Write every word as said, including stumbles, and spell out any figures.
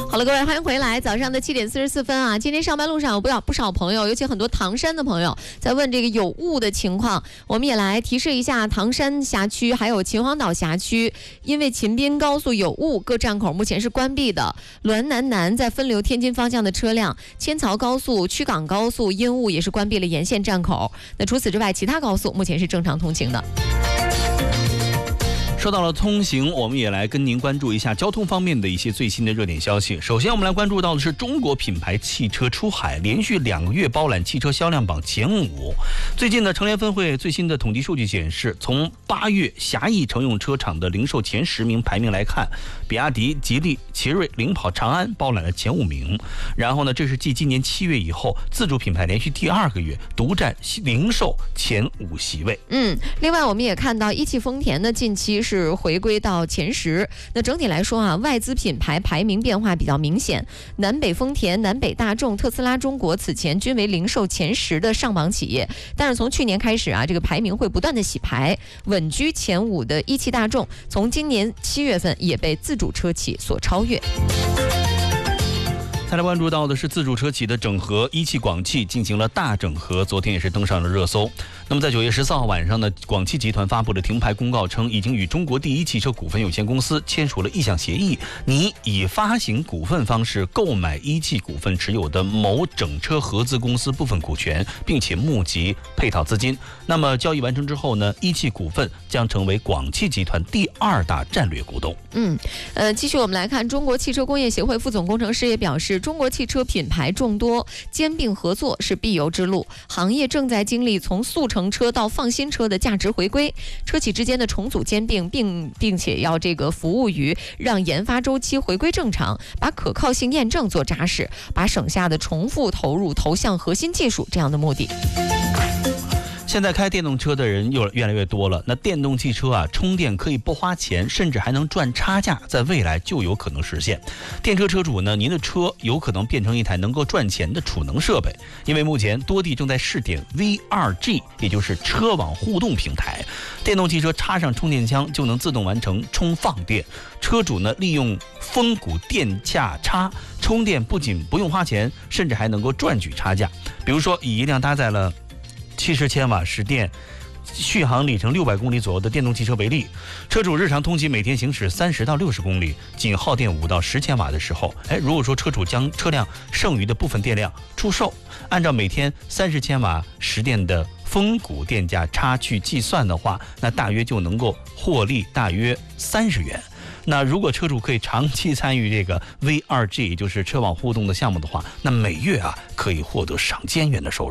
好了，各位，欢迎回来。早上的七点四十四分啊，今天上班路上有不少不少朋友，尤其很多唐山的朋友在问这个有雾的情况。我们也来提示一下唐山辖区还有秦皇岛辖区，因为秦滨高速有雾，各站口目前是关闭的。滦南南在分流天津方向的车辆，千曹高速、曲港高速因雾也是关闭了沿线站口。那除此之外，其他高速目前是正常通行的。 说到了通行，我们也来跟您关注一下交通方面的一些最新的热点消息。首先我们来关注到的是中国品牌汽车出海连续两个月包揽汽车销量榜前五。最近呢，成联分会最新的统计数据显示，从八月狭义乘用车厂的零售前十名排名来看，比亚迪、吉利、奇瑞领跑长安包揽了前五名。然后呢，这是继今年七月以后，自主品牌连续第二个月独占零售前五席位。 嗯，另外我们也看到一汽丰田呢近期是回归到前十。那整体来说啊，外资品牌排名变化比较明显，南北丰田、南北大众、特斯拉中国此前均为零售前十的上榜企业，但是从去年开始啊，这个排名会不断的洗牌，稳居前五的一汽大众，从今年七月份也被自主车企所超越。 再来关注到的是自主车企的整合，一汽广汽进行了大整合，昨天也是登上了热搜。那么在九月十四号晚上呢，广汽集团发布了停牌公告，称已经与中国第一汽车股份有限公司签署了意向协议，拟以发行股份方式购买一汽股份持有的某整车合资公司部分股权，并且募集配套资金。那么交易完成之后呢，一汽股份将成为广汽集团第二大战略股东。 嗯，呃，继续我们来看，中国汽车工业协会副总工程师也表示，中国汽车品牌众多，兼并合作是必由之路。行业正在经历从速成车到放心车的价值回归，车企之间的重组兼并，并并且要这个服务于让研发周期回归正常，把可靠性验证做扎实，把省下的重复投入投向核心技术这样的目的。 现在开电动车的人又越来越多了，那电动汽车啊，充电可以不花钱，甚至还能赚差价，在未来就有可能实现。电车车主呢，您的车有可能变成一台能够赚钱的储能设备，因为目前多地正在试点 V 二 G， 也就是车网互动平台。电动汽车插上充电枪就能自动完成充放电，车主呢利用峰谷电价差充电，不仅不用花钱，甚至还能够赚取差价。比如说，以一辆搭载了七十千瓦时电、续航里程六百公里左右的电动汽车为例，车主日常通勤每天行驶三十到六十公里，仅耗电五到十千瓦的时候，哎，如果说车主将车辆剩余的部分电量出售，按照每天三十千瓦时电的峰谷电价差去计算的话，那大约就能够获利大约三十元。那如果车主可以长期参与这个 V 二 G， 也就是车网互动的项目的话，那每月啊可以获得上千元的收入。